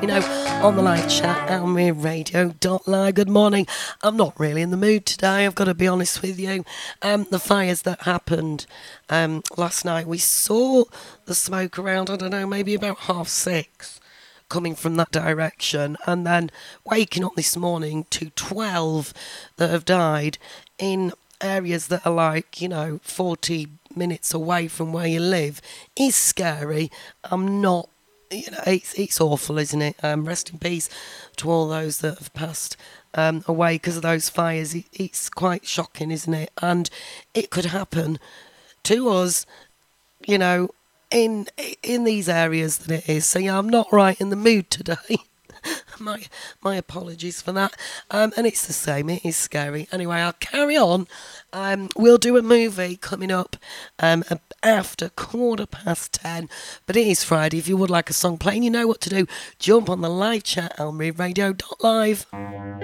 You know, on the live chat, AlmeraRadio.live. Good morning. I'm not really in the mood today, I've got to be honest with you. The fires that happened last night, we saw the smoke around, I don't know, maybe about 6:30 coming from that direction, and then waking up this morning to 12 that have died in areas that are like, 40 minutes away from where you live is scary. I'm not, it's awful, isn't it? Rest in peace to all those that have passed away because of those fires. It's quite shocking, isn't it? And it could happen to us, you know, in these areas that it is. So yeah, I'm not right in the mood today. My apologies for that. And it's the same. It is scary. Anyway, I'll carry on. We'll do a movie coming up after 10:15. But it is Friday. If you would like a song playing, you know what to do. Jump on the live chat, AlmeraRadio.live.